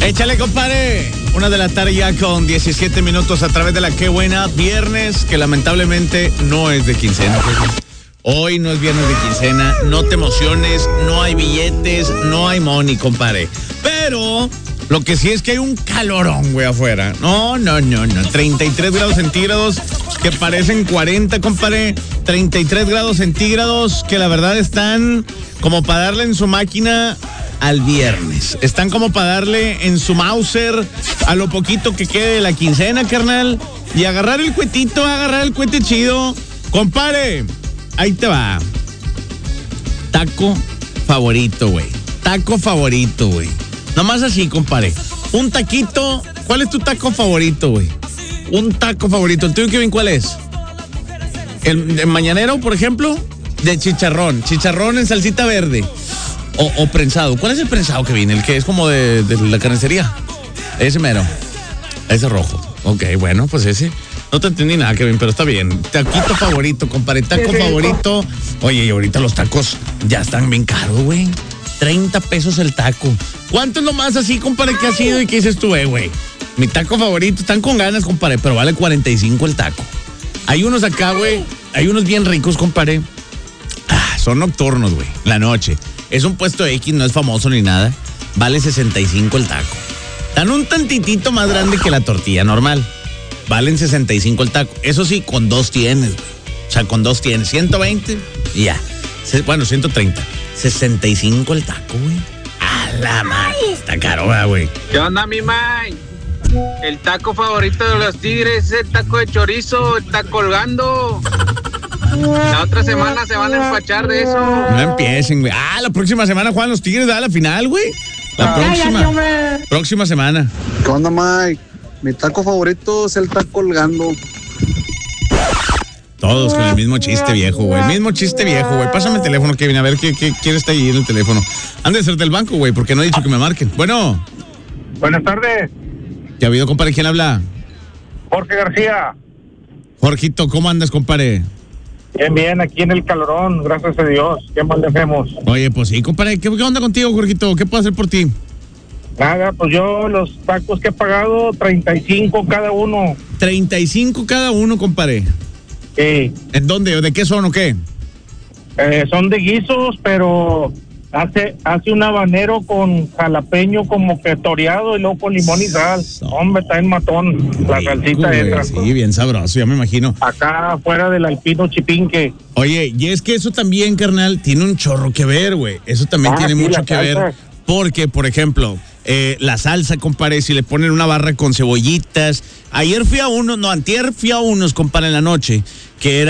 Échale, compadre. 1 de la tarde ya con 17 minutos a través de la Qué Buena. Viernes, que lamentablemente no es de quincena. Hoy no es viernes de quincena. No te emociones, no hay billetes, no hay money, compadre. Pero lo que sí es que hay un calorón, güey, afuera. No. 33 grados centígrados que parecen 40, compadre. 33 grados centígrados que la verdad están como para darle en su máquina al viernes. Están como para darle en su Mauser a lo poquito que quede de la quincena, carnal. Y agarrar el cuetito, agarrar el cuete chido. Compadre, ahí te va. Taco favorito, güey. Taco favorito, güey. Nomás así, compadre. Un taquito. ¿Cuál es tu taco favorito, güey? Un taco favorito. ¿El tuyo, Kevin, cuál es? ¿El mañanero, por ejemplo? De chicharrón. Chicharrón en salsita verde. O prensado. ¿Cuál es el prensado, Kevin? El que es como de la carnicería. Ese mero. Ese rojo. Ok, bueno, pues ese. No te entendí nada, Kevin, pero está bien. Taquito favorito, compadre. Taco favorito. Oye, y ahorita los tacos ya están bien caros, güey. 30 pesos el taco. ¿Cuánto es lo más así, compadre, que ha sido y qué dices tú, güey? Mi taco favorito. Están con ganas, compadre, pero vale 45 el taco. Hay unos acá, güey. Hay unos bien ricos, compadre. Son nocturnos, güey. La noche. Es un puesto X, no es famoso ni nada. Vale 65 el taco. Están un tantitito más grande que la tortilla normal. Valen 65 el taco. Eso sí, con dos tienes, güey. O sea, con dos tienes. 120 y ya. Bueno, 130. 65 el taco, güey. A la madre. Está caro, güey. ¿Qué onda, mi May? El taco favorito de los Tigres es el taco de chorizo. Está colgando. La otra semana se van a empachar de eso. No empiecen, güey. La próxima semana juegan los Tigres a la final, güey. Próxima semana. ¿Qué onda, Mike? Mi taco favorito es el taco colgando. Todos con el mismo chiste viejo, güey. El mismo chiste viejo, güey. Pásame el teléfono, Kevin, a ver quién está ahí en el teléfono. Han de ser del banco, güey, porque no he dicho que me marquen. Bueno. Buenas tardes. ¿Qué ha habido, compadre? ¿Quién habla? Jorge García. Jorgito, ¿cómo andas, compadre? Bien, aquí en el calorón, gracias a Dios. ¿Qué más le hacemos? Oye, pues sí, compadre. ¿Qué onda contigo, Jorgito? ¿Qué puedo hacer por ti? Nada, pues yo los tacos que he pagado, 35 cada uno. 35 cada uno, compadre. Sí. ¿En dónde? ¿De qué son o qué? Son de guisos, pero hace un habanero con jalapeño como que toreado y luego con limón y sal. Hombre, está en matón la salsita esa. Sí, bien sabroso, ya me imagino. Acá afuera del Alpino Chipinque. Oye, y es que eso también, carnal, tiene un chorro que ver, güey. Eso también tiene mucho que ver. Porque, por ejemplo, la salsa, compadre, si le ponen una barra con cebollitas. Antier fui a unos, compadre, en la noche, que era